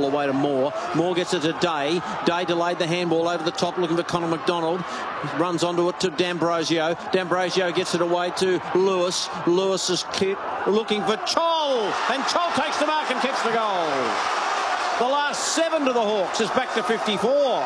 the way to Moore. Moore gets it to Day. Day delayed the handball over the top, looking for Connor McDonald. Runs onto it to D'Ambrosio. D'Ambrosio gets it away to Lewis. Lewis is looking for Chol, and Chol takes the mark and kicks the goal. The last 7 to the Hawks is back to 54.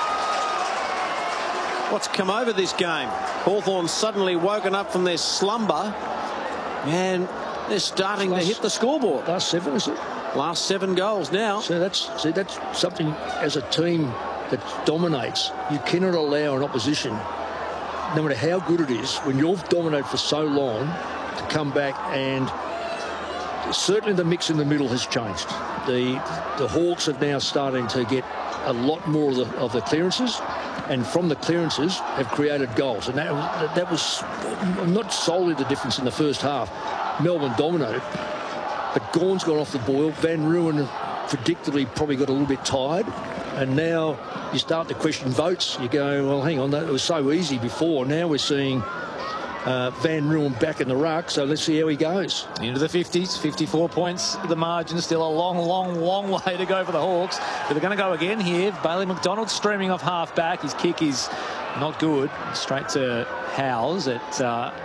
What's come over this game? Hawthorn suddenly woken up from their slumber, and they're starting to hit the scoreboard. Last 7, is it? Last 7 goals now. So that's something as a team that dominates. You cannot allow an opposition, no matter how good it is, when you've dominated for so long, to come back. And certainly the mix in the middle has changed. The Hawks are now starting to get a lot more of the clearances, and from the clearances have created goals. And that was not solely the difference in the first half. Melbourne dominated, but Gawn's gone off the boil. Van Ruin predictably probably got a little bit tired, and now you start to question votes. You go, well, hang on, that was so easy before. Now we're seeing Van Ruin back in the ruck, so let's see how he goes. Into the 50s, 54 points the margin. Still a long way to go for the Hawks. But they're going to go again here. Bailey McDonald streaming off half back. His kick is not good. Straight to Howes at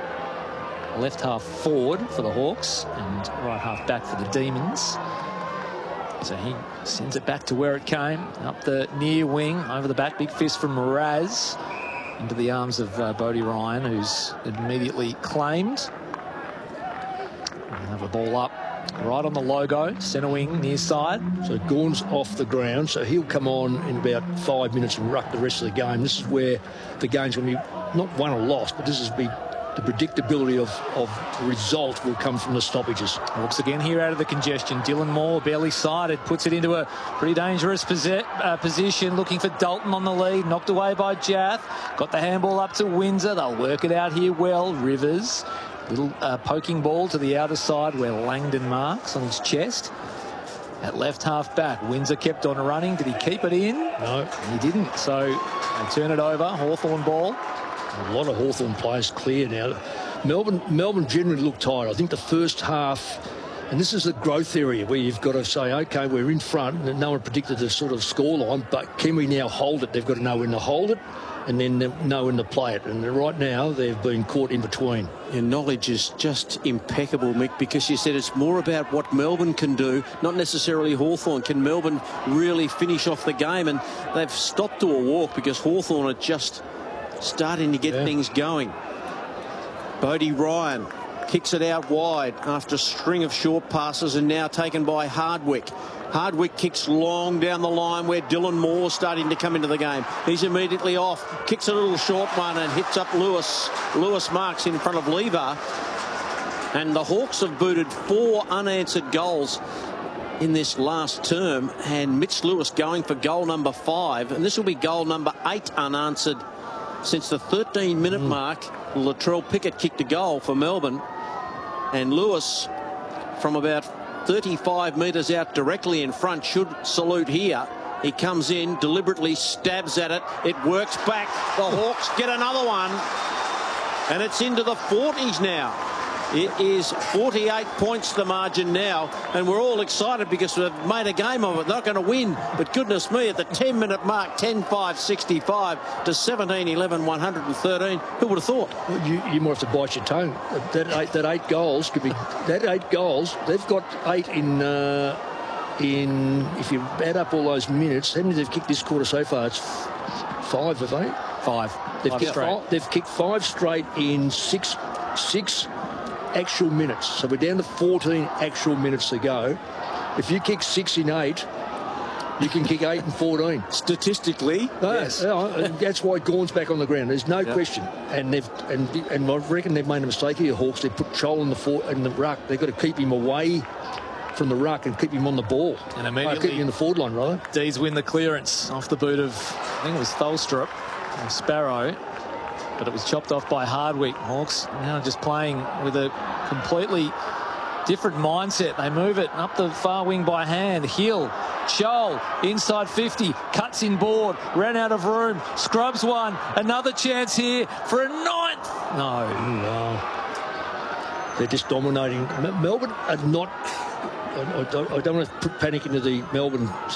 left half forward for the Hawks and right half back for the Demons. So he sends it back to where it came, up the near wing, over the back. Big fist from Raz into the arms of Bodie Ryan, who's immediately claimed. We'll have the ball up right on the logo, centre wing, near side. So Gawn's off the ground, so he'll come on in about 5 minutes and ruck the rest of the game. This is where the game's going to be not won or lost, but this is the predictability of result will come from the stoppages. Hawks again here out of the congestion. Dylan Moore, barely sided, puts it into a pretty dangerous position, looking for Dalton on the lead. Knocked away by Jath. Got the handball up to Windsor. They'll work it out here well. Rivers, little poking ball to the outer side where Langdon marks on his chest. At left half back, Windsor kept on running. Did he keep it in? No. He didn't. So they turn it over. Hawthorn ball. A lot of Hawthorn players clear now. Melbourne generally look tired. I think the first half, and this is the growth area where you've got to say, OK, we're in front, and no one predicted the sort of scoreline, but can we now hold it? They've got to know when to hold it and then know when to play it. And right now, they've been caught in between. Your knowledge is just impeccable, Mick, because you said it's more about what Melbourne can do, not necessarily Hawthorn. Can Melbourne really finish off the game? And they've stopped to a walk because Hawthorn are just starting to get things going. Bodie Ryan kicks it out wide after a string of short passes, and now taken by Hardwick. Hardwick kicks long down the line where Dylan Moore's starting to come into the game. He's immediately off, kicks a little short one and hits up Lewis. Lewis marks in front of Lever. And the Hawks have booted 4 unanswered goals in this last term, and Mitch Lewis going for goal number 5, and this will be goal number 8 unanswered since the 13-minute mark. Latrell Pickett kicked a goal for Melbourne, and Lewis from about 35 metres out directly in front should salute here. He comes in, deliberately stabs at it. It works back. The Hawks get another one, and it's into the 40s now. It is 48 points the margin now, and we're all excited because we've made a game of it. Not going to win, but goodness me, at the 10-minute mark, 10-5-65 to 17-11, 113. Who would have thought? Well, you might have to bite your tongue. That 8 goals could be that 8 goals. They've got 8 in if you add up all those minutes. How many they've kicked this quarter so far? It's 5, have they? 5. They've kicked 5 straight in six actual minutes. So we're down to 14 actual minutes to go. If you kick 6 in 8, you can kick 8 in 14. Statistically, yes. That's why Gawn's back on the ground. There's no question. And I reckon they've made a mistake here, Hawks. They put Chol in the ruck. They've got to keep him away from the ruck and keep him on the ball. And immediately keep him in the forward line, rather. D's win the clearance off the boot of, I think it was Tholstrup or Sparrow. But it was chopped off by Hardwick. Hawks now just playing with a completely different mindset. They move it up the far wing by hand. Hill, Chol, inside 50, cuts in board, ran out of room, scrubs one. Another chance here for a 9th. No. They're just dominating. Melbourne are not... I don't want to put panic into the Melbourne